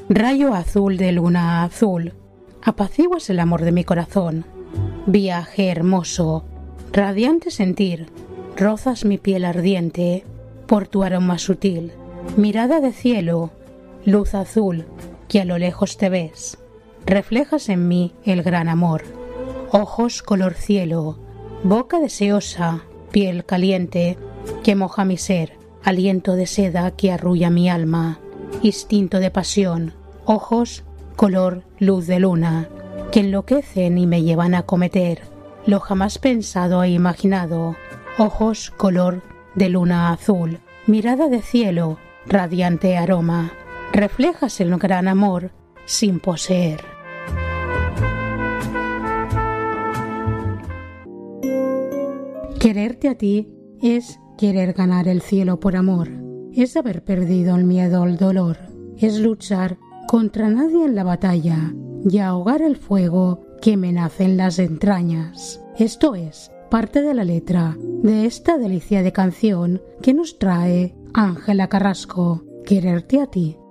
Rayo azul de luna azul, apaciguas el amor de mi corazón. Viaje hermoso, radiante sentir, rozas mi piel ardiente por tu aroma sutil. Mirada de cielo, luz azul, que a lo lejos te ves, reflejas en mí el gran amor. Ojos color cielo, boca deseosa, piel caliente, que moja mi ser, aliento de seda que arrulla mi alma, instinto de pasión, ojos color luz de luna, que enloquecen y me llevan a cometer lo jamás pensado e imaginado. Ojos color de luna azul, mirada de cielo, radiante aroma, reflejas el gran amor sin poseer. Quererte a ti es querer ganar el cielo por amor, es haber perdido el miedo al dolor, es luchar contra nadie en la batalla y ahogar el fuego que me nace en las entrañas. Esto es parte de la letra de esta delicia de canción que nos trae Ángela Carrasco, Quererte a ti.